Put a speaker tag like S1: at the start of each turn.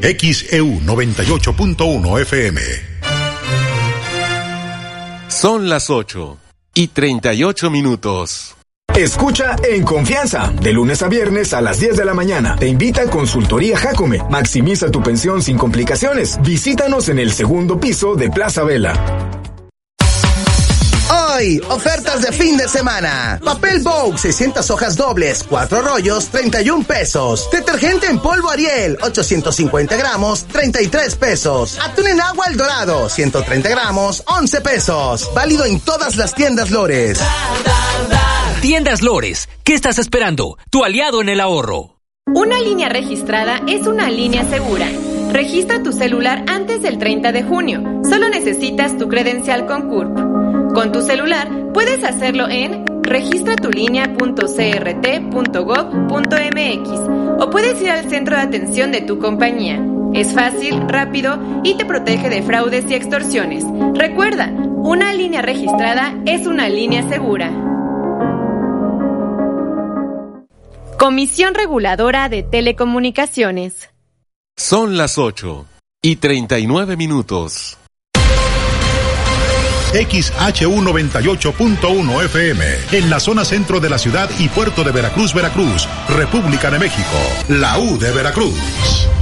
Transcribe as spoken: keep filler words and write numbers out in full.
S1: X E U noventa y ocho punto uno F M.
S2: Son las ocho y treinta y ocho minutos.
S3: Escucha En Confianza, de lunes a viernes a las diez de la mañana. Te invita Consultoría Jacome. Maximiza tu pensión sin complicaciones. Visítanos en el segundo piso de Plaza Vela.
S4: Hoy, ofertas de fin de semana. Papel Vogue, seiscientas hojas dobles, cuatro rollos, treinta y un pesos. Detergente en polvo Ariel, ochocientos cincuenta gramos, treinta y tres pesos. Atún en agua El Dorado, ciento treinta gramos, once pesos. Válido en todas las tiendas Lores.
S5: Tiendas Lores, ¿qué estás esperando? Tu aliado en el ahorro.
S6: Una línea registrada es una línea segura. Registra tu celular antes del treinta de junio. Solo necesitas tu credencial con C U R P. Con tu celular puedes hacerlo en registra tu línea punto c r t punto gov punto m x o puedes ir al centro de atención de tu compañía. Es fácil, rápido y te protege de fraudes y extorsiones. Recuerda, una línea registrada es una línea segura. Comisión Reguladora de Telecomunicaciones.
S2: Son las ocho y treinta y nueve minutos.
S1: X H U noventa y ocho punto uno F M, en la zona centro de la ciudad y puerto de Veracruz, Veracruz, República de México, la U de Veracruz.